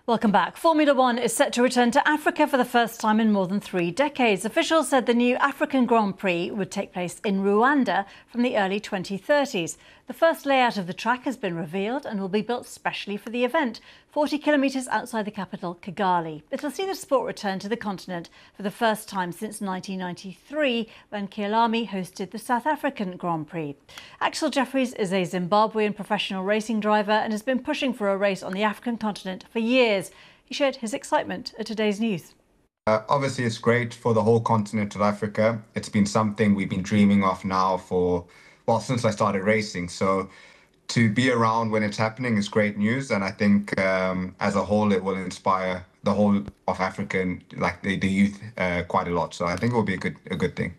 Welcome back. Formula One is set to return to Africa for the first time in more than 3 decades. Officials said the new African Grand Prix would take place in Rwanda from the early 2030s. The first layout of the track has been revealed and will be built specially for the event, 40 kilometres outside the capital, Kigali. It'll see the sport return to the continent for the first time since 1993, when Kyalami hosted the South African Grand Prix. Axel Jeffries is a Zimbabwean professional racing driver and has been pushing for a race on the African continent for years. He shared his excitement at today's news. Obviously, it's great for the whole continent of Africa. It's been something we've been dreaming of now since I started racing. So to be around when it's happening is great news. And I think as a whole, it will inspire the whole of Africa and the youth quite a lot. So I think it will be a good thing.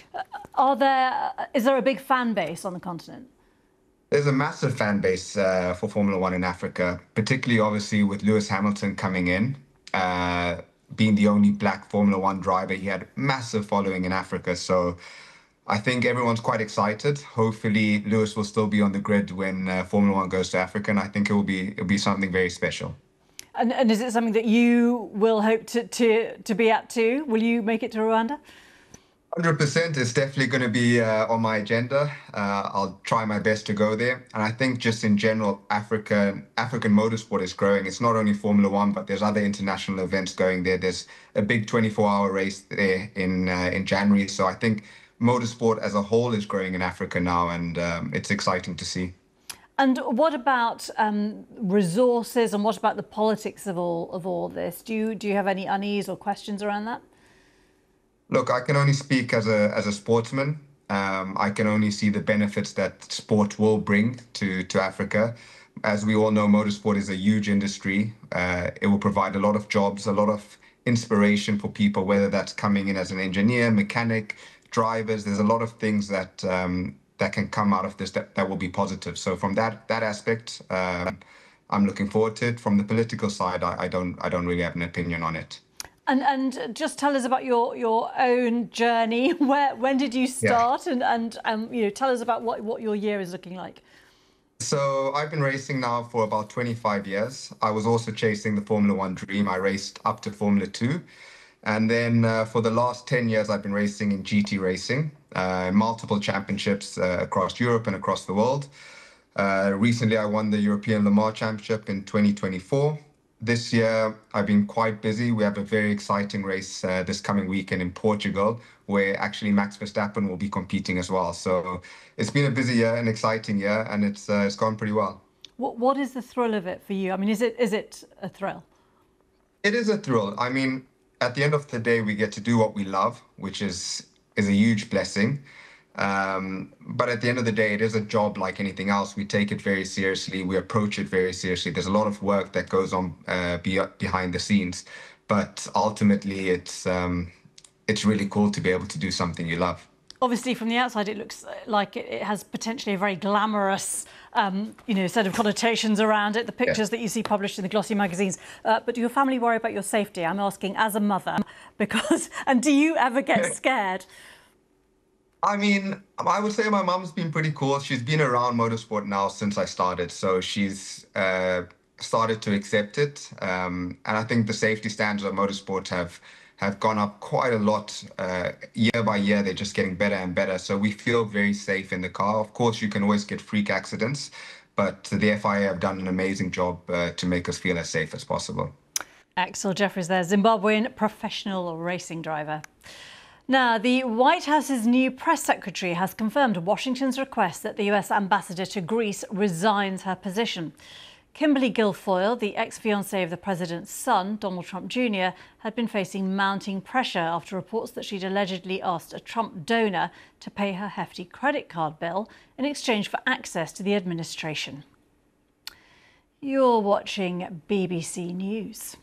Is there a big fan base on the continent? There's a massive fan base for Formula One in Africa, particularly obviously with Lewis Hamilton coming in. Being the only black Formula One driver, he had massive following in Africa. So I think everyone's quite excited. Hopefully Lewis will still be on the grid when Formula One goes to Africa, and I think it'll be something very special. And is it something that you will hope to be at too? Will you make it to Rwanda? 100%. It's definitely going to be on my agenda. I'll try my best to go there. And I think just in general, African motorsport is growing. It's not only Formula One, but there's other international events going there. There's a big 24-hour race there in January. So I think motorsport as a whole is growing in Africa now, and it's exciting to see. And what about resources, and what about the politics of all this? Do you have any unease or questions around that? Look, I can only speak as a sportsman. I can only see the benefits that sport will bring to Africa. As we all know, motorsport is a huge industry. It will provide a lot of jobs, a lot of inspiration for people, whether that's coming in as an engineer, mechanic, drivers. There's a lot of things that can come out of this that will be positive. So from that aspect, I'm looking forward to it. From the political side, I don't really have an opinion on it. And just tell us about your own journey. When did you start? Yeah. And tell us about what your year is looking like. So I've been racing now for about 25 years. I was also chasing the Formula One dream. I raced up to Formula 2. And then for the last 10 years, I've been racing in GT racing, multiple championships across Europe and across the world. Recently, I won the European Le Mans Championship in 2024. This year, I've been quite busy. We have a very exciting race this coming weekend in Portugal, where actually Max Verstappen will be competing as well. So it's been a busy year, an exciting year, and it's gone pretty well. What is the thrill of it for you? I mean, is it a thrill? It is a thrill. I mean, at the end of the day, we get to do what we love, which is a huge blessing. But at the end of the day, it is a job like anything else. We take it very seriously. We approach it very seriously. There's a lot of work that goes on behind the scenes. But ultimately, it's really cool to be able to do something you love. Obviously, from the outside, it looks like it has potentially a very glamorous, set of connotations around it, the pictures that you see published in the glossy magazines. But do your family worry about your safety? I'm asking as a mother, and do you ever get scared? I mean, I would say my mum's been pretty cool. She's been around motorsport now since I started, so she's started to accept it. And I think the safety standards of motorsport have gone up quite a lot. Year by year, they're just getting better and better. So we feel very safe in the car. Of course, you can always get freak accidents, but the FIA have done an amazing job to make us feel as safe as possible. Axel Jeffries there, Zimbabwean professional racing driver. Now, the White House's new press secretary has confirmed Washington's request that the US ambassador to Greece resigns her position. Kimberly Guilfoyle, the ex-fiancée of the president's son, Donald Trump Jr., had been facing mounting pressure after reports that she'd allegedly asked a Trump donor to pay her hefty credit card bill in exchange for access to the administration. You're watching BBC News.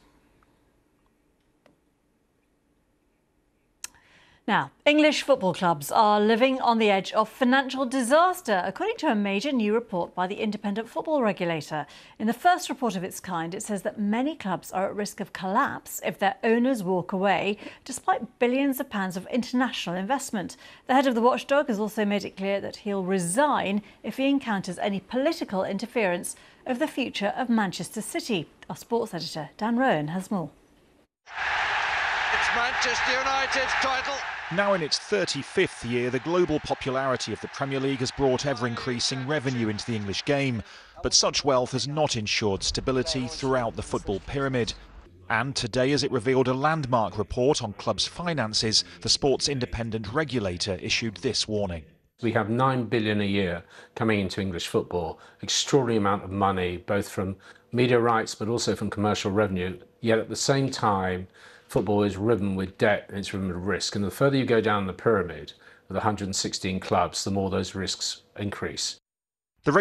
Now, English football clubs are living on the edge of financial disaster, according to a major new report by the Independent Football Regulator. In the first report of its kind, it says that many clubs are at risk of collapse if their owners walk away, despite billions of pounds of international investment. The head of the watchdog has also made it clear that he'll resign if he encounters any political interference over the future of Manchester City. Our sports editor, Dan Rowan, has more. It's Manchester United's title. Now in its 35th year, the global popularity of the Premier League has brought ever-increasing revenue into the English game. But such wealth has not ensured stability throughout the football pyramid. And today, as it revealed a landmark report on clubs' finances, the sports independent regulator issued this warning. We have £9 billion a year coming into English football, extraordinary amount of money, both from media rights but also from commercial revenue. Yet at the same time, football is riven with debt and it's riven with risk. And the further you go down the pyramid, with 116 clubs, the more those risks increase.